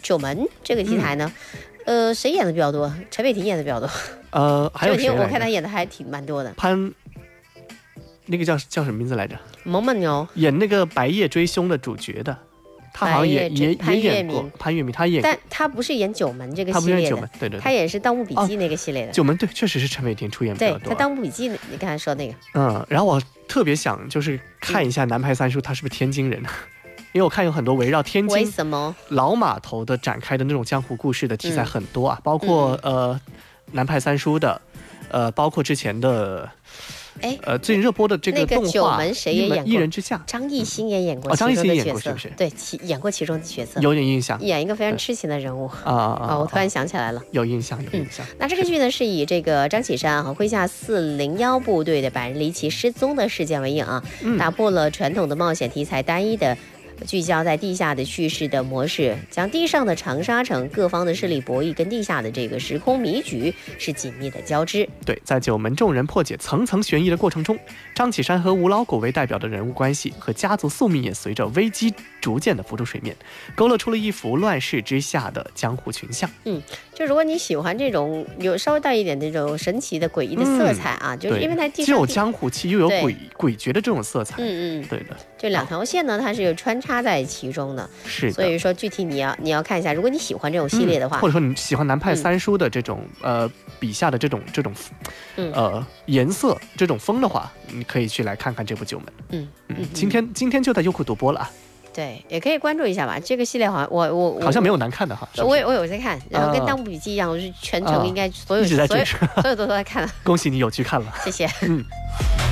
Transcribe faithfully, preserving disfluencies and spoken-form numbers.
九门这个题材呢，嗯、呃，谁演的比较多？陈伟霆演的比较多。 呃，还有谁？ 我看他演的还挺蛮多的。 潘，那个叫叫什么名字来着？ 萌萌牛演那个《白夜追凶》的主角的。他好像也也也演过潘粤明，他演过， 但他不是演九门这个他不是系列的， 演九门，对对对， 他演是《盗墓笔记》那个系列的。 哦、九门对，确实是陈伟霆出演比较多。 对，他《盗墓笔记》，你刚才说那个。 嗯，然后我特别想就是看一下南派三叔他是不是天津人，嗯、因为我看有很多围绕天津为什么老码头的展开的那种江湖故事的题材很多啊，嗯、包括、嗯、呃南派三叔的，呃包括之前的。 哎， 呃，最近热播的这个动画《 那个九门谁也演过？ 一人之下》， 张艺兴也演过， 哦，张艺兴演过是不是？ 对，演过其中的角色， 有点印象， 演一个非常痴情的人物啊啊啊！我突然想起来了， 有印象，有印象。 嗯、那这个剧呢，是以这个张启山和麾下四零幺部队的百人离奇失踪的事件为引啊，嗯、打破了传统的冒险题材单一的。聚焦在地下的叙事的模式，将地上的长沙城各方的势力博弈跟地下的这个时空迷局是紧密的交织。 对，在九门众人破解层层悬疑的过程中，张启山和吴老狗为代表的人物关系和家族宿命也随着危机逐渐的浮出水面，勾勒出了一幅乱世之下的江湖群像。 嗯，就如果你喜欢这种有稍微带一点那种神奇的诡异的色彩啊，嗯、就是因为它地上既有江湖气又有诡诡谲的这种色彩。 嗯嗯， 对的。 这两条线呢，它是有穿插在其中的， 是的。 所以说具体你要你要看一下，如果你喜欢这种系列的话， 嗯、或者说你喜欢南派三叔的这种、嗯、呃笔下的这种这种呃颜色这种风的话，你可以去来看看这部九门。 嗯嗯， 嗯今天今天就在优酷独播了啊。 对，也可以关注一下吧。这个系列好像我我我好像没有难看的哈。是是我我有在看，然后跟《盗墓笔记》一样，我是全程应该所有、 啊、一直在追， 所有所有都在看了。 恭喜你有去看了， 谢谢。 嗯。